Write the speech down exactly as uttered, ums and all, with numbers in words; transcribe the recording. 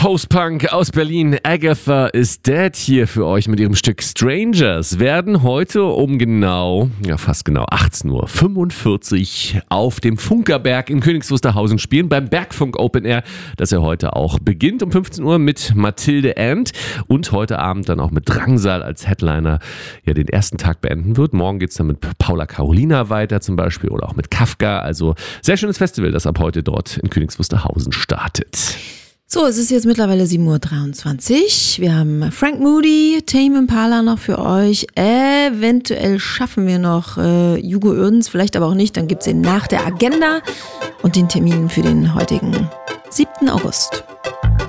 Post-Punk aus Berlin. Agatha is Dead hier für euch mit ihrem Stück Strangers. Werden heute um genau, ja fast genau achtzehn Uhr fünfundvierzig auf dem Funkerberg in Königs Wusterhausen spielen. Beim Bergfunk Open Air, das ja heute auch beginnt um fünfzehn Uhr mit Mathilde And und heute Abend dann auch mit Drangsal als Headliner ja den ersten Tag beenden wird. Morgen geht es dann mit Paula Carolina weiter zum Beispiel oder auch mit Kafka. Also sehr schönes Festival, das ab heute dort in Königs Wusterhausen startet. So, es ist jetzt mittlerweile sieben Uhr dreiundzwanzig. Wir haben Frank Moody, Tame Impala noch für euch. Eventuell schaffen wir noch äh, Hugo Oerdens, vielleicht aber auch nicht. Dann gibt es ihn nach der Agenda und den Termin für den heutigen siebten August.